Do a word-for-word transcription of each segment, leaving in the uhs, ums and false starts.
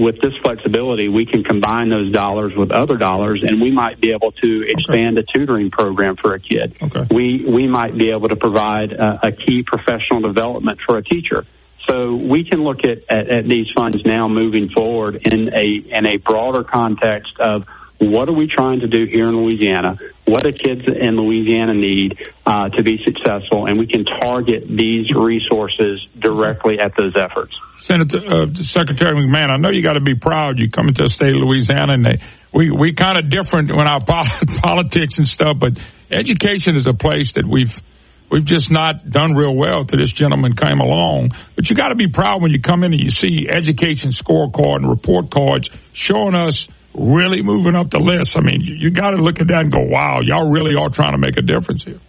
with this flexibility, we can combine those dollars with other dollars, and we might be able to expand okay. a tutoring program for a kid. Okay. We we might be able to provide a, a key professional development for a teacher. So we can look at, at, at these funds now moving forward in a in a broader context of what are we trying to do here in Louisiana? What do kids in Louisiana need uh, to be successful? And we can target these resources directly at those efforts. Senator uh, Secretary McMahon, I know you got to be proud. You come into the state of Louisiana, and they, we we kind of different when our politics and stuff. But education is a place that we've we've just not done real well till this gentleman came along. But you got to be proud when you come in and you see education scorecard and report cards showing us really moving up the list. I mean, you, you got to look at that and go, wow, y'all really are trying to make a difference here.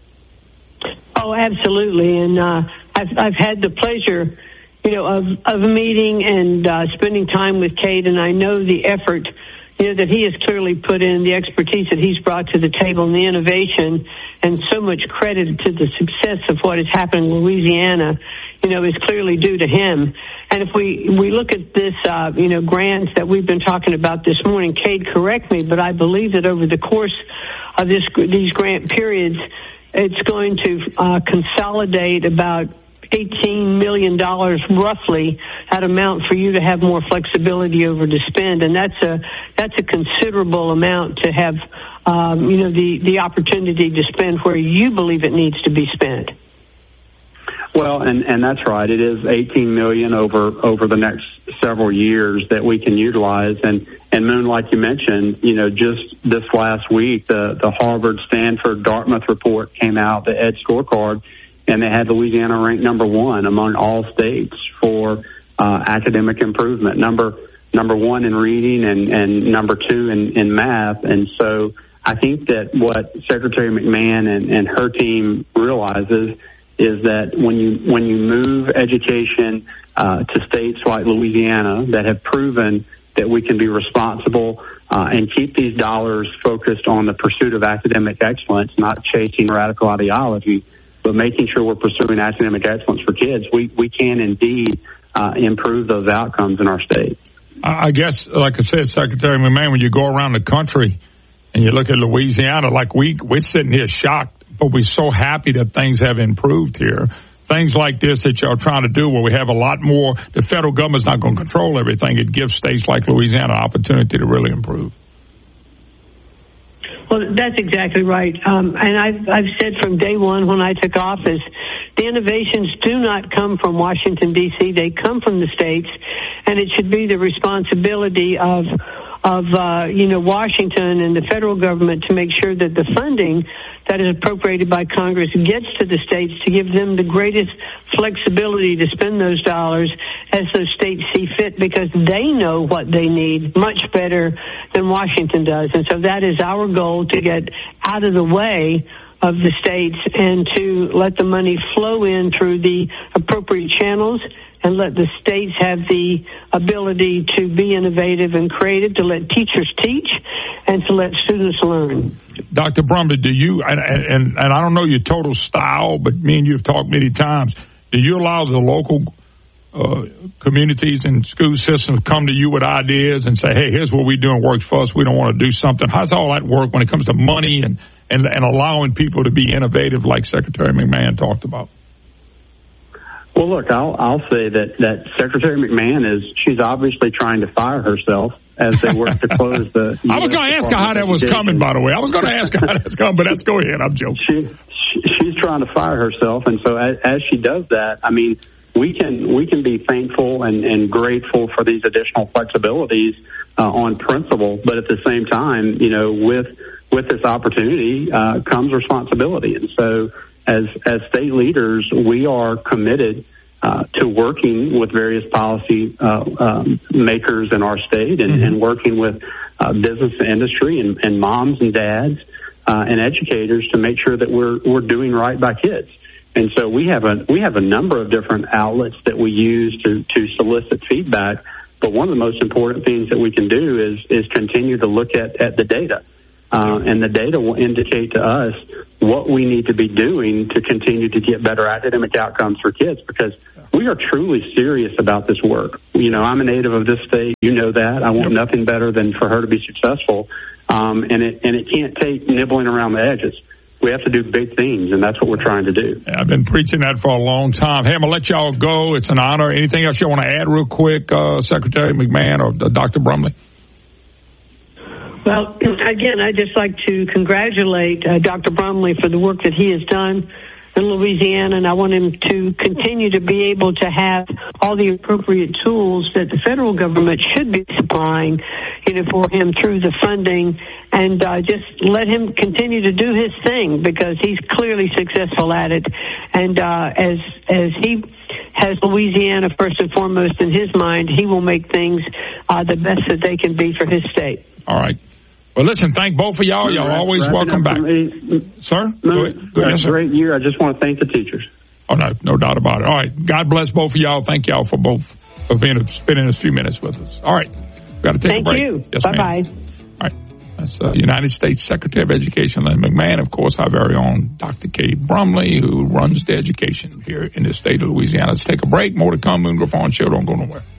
Oh, absolutely. And uh, I've, I've had the pleasure, you know, of, of meeting and uh, spending time with Cade, and I know the effort, you know, that he has clearly put in, the expertise that he's brought to the table, and the innovation, and so much credit to the success of what has happened in Louisiana, you know, is clearly due to him. And if we, we look at this, uh, you know, grants that we've been talking about this morning, Cade, correct me, but I believe that over the course of this these grant periods, it's going to uh, consolidate about eighteen million dollars roughly, that amount for you to have more flexibility over to spend. And that's a that's a considerable amount to have, um, you know, the, the opportunity to spend where you believe it needs to be spent. Well, and, and that's right. It is eighteen million dollars over over the next several years that we can utilize. And, and Moon, like you mentioned, you know, just this last week, the, the Harvard, Stanford, Dartmouth report came out, the Ed Scorecard, and they had Louisiana ranked number one among all states for uh, academic improvement, number number one in reading and, and number two in, in math. And so I think that what Secretary McMahon and, and her team realizes is that when you when you move education uh, to states like Louisiana that have proven that we can be responsible uh, and keep these dollars focused on the pursuit of academic excellence, not chasing radical ideology, but making sure we're pursuing academic excellence for kids, we, we can indeed uh, improve those outcomes in our state. I guess, like I said, Secretary McMahon, when you go around the country and you look at Louisiana, like we, we're sitting here shocked, but we're so happy that things have improved here. Things like this that y'all trying to do where we have a lot more, the federal government's not going to control everything. It gives states like Louisiana an opportunity to really improve. Well, that's exactly right. Um, and I've, I've said from day one when I took office, the innovations do not come from Washington, D C. They come from the states, and it should be the responsibility of of, uh, you know, Washington and the federal government to make sure that the funding that is appropriated by Congress gets to the states to give them the greatest flexibility to spend those dollars as those states see fit, because they know what they need much better than Washington does. And so that is our goal, to get out of the way of the states and to let the money flow in through the appropriate channels, and let the states have the ability to be innovative and creative, to let teachers teach, and to let students learn. Doctor Brumley, do you, and, and, and I don't know your total style, but me and you have talked many times, do you allow the local uh, communities and school systems to come to you with ideas and say, hey, here's what we're doing works for us, we don't want to do something? How's all that work when it comes to money and, and, and allowing people to be innovative like Secretary McMahon talked about? Well, look, I'll I'll say that, that Secretary McMahon is, she's obviously trying to fire herself as they work to close the I was going to ask her how that was coming, by the way. I was going to ask her how that's coming, but let's go ahead. I'm joking. She, she, she's trying to fire herself, and so as, as she does that, I mean, we can we can be thankful and, and grateful for these additional flexibilities uh, on principle, but at the same time, you know, with with this opportunity uh, comes responsibility, and so as as state leaders, we are committed uh, to working with various policy uh, um, makers in our state, and, mm-hmm. and working with uh, business and industry and, and moms and dads uh, and educators to make sure that we're we're doing right by kids. And so we have a we have a number of different outlets that we use to to solicit feedback. But one of the most important things that we can do is is continue to look at, at the data. Uh, and the data will indicate to us what we need to be doing to continue to get better academic outcomes for kids, because we are truly serious about this work. You know, I'm a native of this state. You know that. I want nothing better than for her to be successful. Um, and it and it can't take nibbling around the edges. We have to do big things, and that's what we're trying to do. Yeah, I've been preaching that for a long time. Hey, I'm going to let y'all go. It's an honor. Anything else you want to add real quick, uh, Secretary McMahon or uh, Doctor Brumley? Well, again, I'd just like to congratulate uh, Doctor Brumley for the work that he has done in Louisiana, and I want him to continue to be able to have all the appropriate tools that the federal government should be supplying, you know, for him through the funding, and uh, just let him continue to do his thing, because he's clearly successful at it. And uh, as as he has Louisiana first and foremost in his mind, he will make things uh, the best that they can be for his state. All right. Well, listen, thank both of y'all. Y'all always welcome back. Me, Sir? No, Go ahead. Go ahead, a sir. great year. I just want to thank the teachers. Oh, no, no doubt about it. All right. God bless both of y'all. Thank y'all for both for being spending a few minutes with us. All right. We've got to take Thank a break. you. Yes, Bye-bye. ma'am. All right. That's uh, United States Secretary of Education Lynn McMahon. Of course, our very own Doctor Cade Brumley, who runs the education here in the state of Louisiana. Let's take a break. More to come. Moon Griffon Show. Don't go nowhere.